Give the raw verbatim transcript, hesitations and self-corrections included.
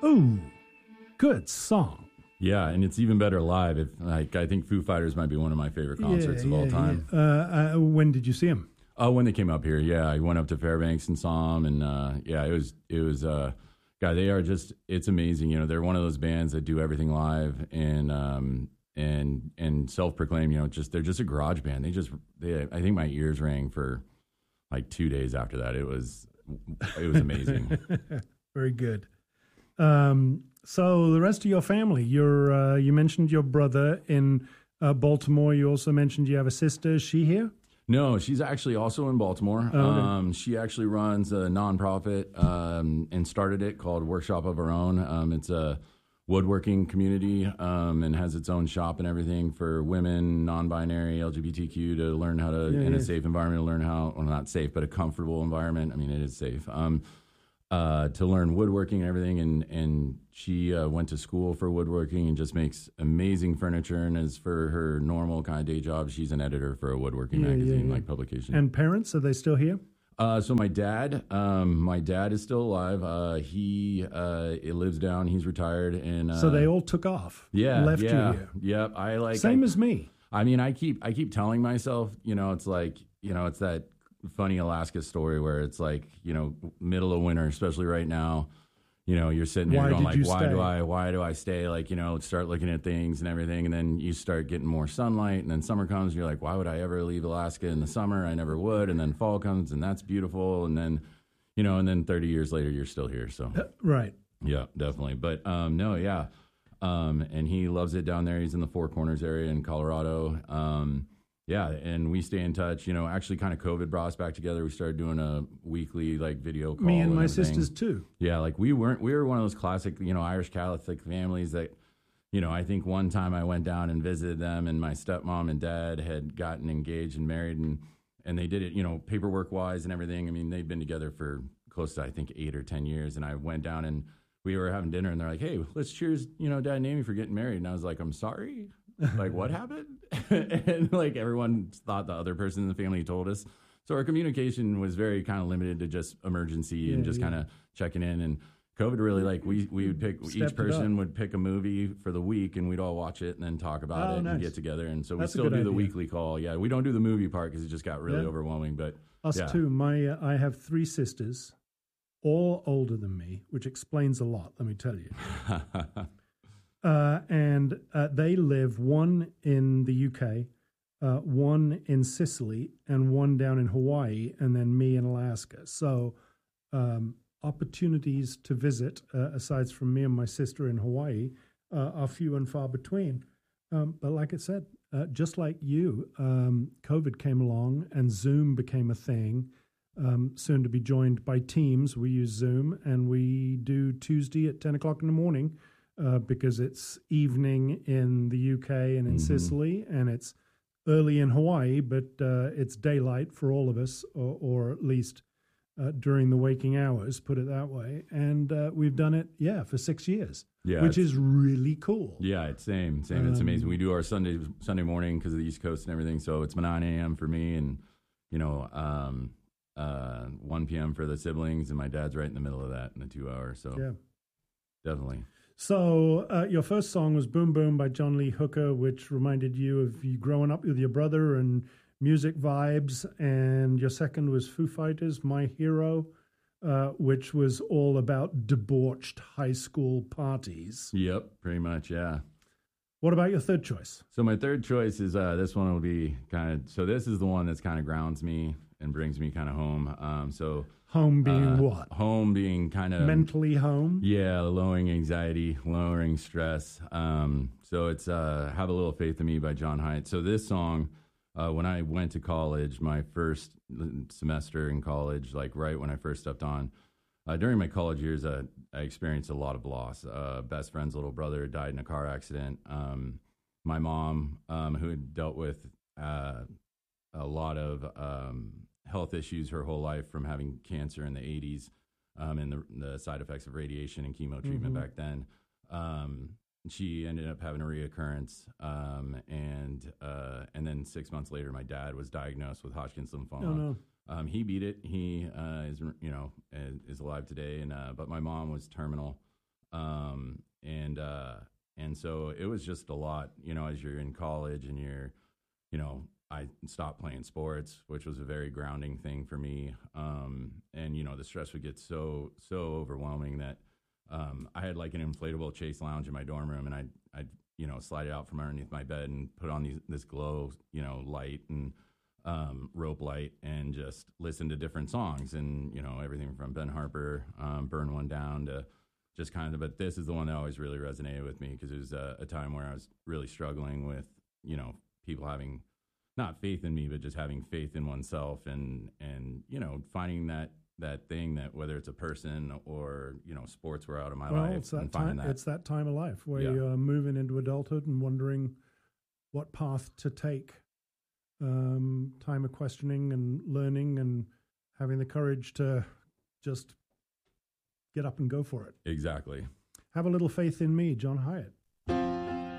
Ooh, good song. Yeah, and it's even better live. If like, I think Foo Fighters might be one of my favorite concerts yeah, of all yeah, time. Yeah. Uh, uh, when did you see him? Oh, when they came up here, yeah, I went up to Fairbanks and saw them, and uh, yeah, it was it was. Uh, God, they are just it's amazing. You know, they're one of those bands that do everything live, and um, and and self-proclaimed. You know, just they're just a garage band. They just they. I think my ears rang for like two days after that. It was it was amazing. Very good. Um, so the rest of your family, you're, uh, you mentioned your brother in uh, Baltimore. You also mentioned you have a sister. Is she here? No, she's actually also in Baltimore. Oh, okay. Um, she actually runs a nonprofit um, and started it called Workshop of Her Own. Um, it's a woodworking community um, and has its own shop and everything for women, non-binary, L G B T Q to learn how to, Yeah, in yeah. a safe environment, to learn how, well, not safe, but a comfortable environment. I mean, it is safe. Um, uh, to learn woodworking and everything. And, and she uh, went to school for woodworking and just makes amazing furniture. And as for her normal kind of day job, she's an editor for a woodworking Yeah, yeah, magazine, yeah. like publication. And parents, are they still here? Uh, so my dad, um, my dad is still alive. Uh, he uh, he lives down. He's retired, and uh, So they all took off. yeah, Left yeah, you here. Yep. I like Same I, as me. I mean, I keep I keep telling myself, you know, it's like you know, it's that funny Alaska story where it's like you know, middle of winter, especially right now. You know, you're sitting there Why going did like, you why stay? do I, why do I stay? Like, you know, start looking at things and everything. And then you start getting more sunlight and then summer comes and you're like, why would I ever leave Alaska in the summer? I never would. And then fall comes and that's beautiful. And then, you know, and then thirty years later, you're still here. So Uh, right. yeah, definitely. But um, no, yeah. Um, and he loves it down there. He's in the Four Corners area in Colorado. Um, yeah, and we stay in touch. You know, actually, kind of COVID brought us back together. We started doing a weekly like video call. Me and my everything. sisters too. Yeah, like we weren't. We were one of those classic, you know, Irish Catholic families that, you know, I think one time I went down and visited them, and my stepmom and dad had gotten engaged and married, and and they did it, you know, paperwork wise and everything. I mean, they'd been together for close to I think eight or ten years, and I went down and we were having dinner, and they're like, "Hey, let's cheers, you know, Dad and Amy for getting married." And I was like, "I'm sorry." Like, what happened? And like everyone thought the other person in the family told us. So our communication was very kind of limited to just emergency Yeah, and just yeah. kind of checking in. And COVID really like we we would pick Stepped each it person up. would pick a movie for the week and we'd all watch it and then talk about Oh, it nice. and get together. And so That's a we still good do the idea. weekly call. Yeah, we don't do the movie part because it just got really Yeah. overwhelming. But Us yeah. too. My uh, I have three sisters, all older than me, which explains a lot. Let me tell you. Uh, and uh, they live one in the U K, uh, one in Sicily, and one down in Hawaii, and then me in Alaska. So um, opportunities to visit, uh, aside from me and my sister in Hawaii, uh, are few and far between. Um, but like I said, uh, just like you, um, COVID came along and Zoom became a thing. Um, soon to be joined by Teams. We use Zoom, and we do Tuesday at ten o'clock in the morning. Uh, because it's evening in the U K and in Mhm. Sicily, and it's early in Hawaii, but uh, it's daylight for all of us, or, or at least uh, during the waking hours, put it that way. And uh, we've done it, yeah, for six years, Yeah, which it's- is really cool. Yeah, it's same, same. It's amazing. Um, We do our Sunday Sunday morning because of the East Coast and everything. So it's nine a.m. for me, and you know, um, uh, one p.m. for the siblings, and my dad's right in the middle of that in the two hours. So Yeah. definitely. So uh, your first song was Boom Boom by John Lee Hooker, which reminded you of you growing up with your brother and music vibes. And your second was Foo Fighters, My Hero, uh, which was all about debauched high school parties. Yep, pretty much. Yeah. What about your third choice? So my third choice is uh, this one will be kind of. So this is the one that's kind of grounds me and brings me kind of home. Um, so Home being uh, what? Home being kind of Mentally home? Yeah, lowering anxiety, lowering stress. Um, so it's uh, Have a Little Faith in Me by John Haidt. So this song, uh, when I went to college, my first semester in college, like right when I first stepped on, uh, during my college years, uh, I experienced a lot of loss. Uh, best friend's little brother died in a car accident. Um, my mom, um, who had dealt with uh, a lot of um, health issues her whole life from having cancer in the eighties, um, and the, the side effects of radiation and chemo treatment Mhm. back then. Um, she ended up having a reoccurrence, um, and uh, and then six months later, my dad was diagnosed with Hodgkin's lymphoma. Oh, no. Um, he beat it. He uh, is, you know, is, is alive today, and uh, but my mom was terminal. Um, and, uh, and so it was just a lot, you know, as you're in college and you're, you know, I stopped playing sports, which was a very grounding thing for me. Um, and, you know, the stress would get so, so overwhelming that um, I had like an inflatable Chase lounge in my dorm room, and I'd, I'd, you know, slide it out from underneath my bed and put on these, this glow, you know, light and um, rope light, and just listen to different songs, and, you know, everything from Ben Harper, um, Burn One Down, to just kind of, but this is the one that always really resonated with me, because it was a, a time where I was really struggling with, you know, people having not faith in me, but just having faith in oneself, and, and, you know, finding that, that thing that, whether it's a person or, you know, sports were out of my well, life. It's that and time. that. It's that time of life where Yeah. you're moving into adulthood and wondering what path to take. Um, time of questioning and learning, and having the courage to just get up and go for it. Exactly. Have a little faith in me, John Hiatt.